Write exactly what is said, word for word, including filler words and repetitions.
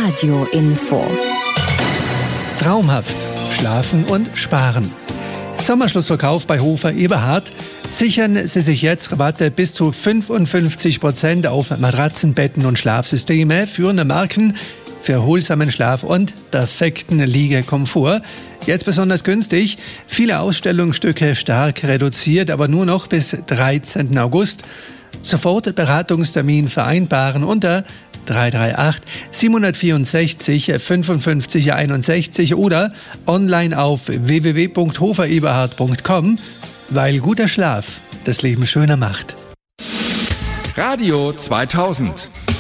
Radio-Info. Traumhaft. Schlafen und sparen. Sommerschlussverkauf bei Hofer Eberhard. Sichern Sie sich jetzt Rabatte bis zu fünfundfünfzig Prozent auf Matratzen, Betten und Schlafsysteme. Führende Marken für erholsamen Schlaf und perfekten Liegekomfort. Jetzt besonders günstig. Viele Ausstellungsstücke stark reduziert, aber nur noch bis dreizehnten August. Sofort Beratungstermin vereinbaren unter drei drei acht, sieben vier sechs, fünf fünf eins eins oder online auf w w w punkt hofer eberhard punkt com, weil guter Schlaf das Leben schöner macht. Radio zweitausend